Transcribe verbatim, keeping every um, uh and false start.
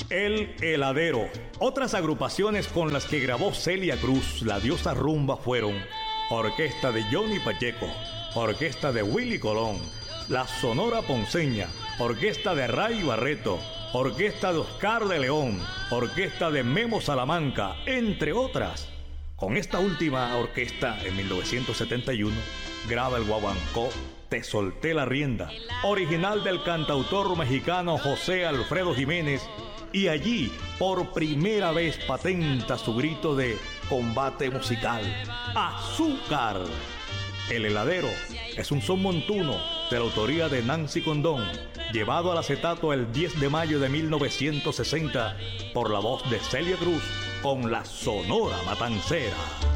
El Heladero. Otras agrupaciones con las que grabó Celia Cruz, la diosa rumba, fueron Orquesta de Johnny Pacheco, Orquesta de Willy Colón, la Sonora Ponceña, Orquesta de Ray Barreto, Orquesta de Oscar de León, Orquesta de Memo Salamanca, entre otras. Con esta última orquesta, en mil novecientos setenta y uno, graba el guaguancó Te solté la rienda, original del cantautor mexicano José Alfredo Jiménez, y allí por primera vez patenta su grito de combate musical: ¡Azúcar! El Heladero es un son montuno de la autoría de Nancy Condón, llevado al acetato el diez de mayo de mil novecientos sesenta por la voz de Celia Cruz con la Sonora Matancera.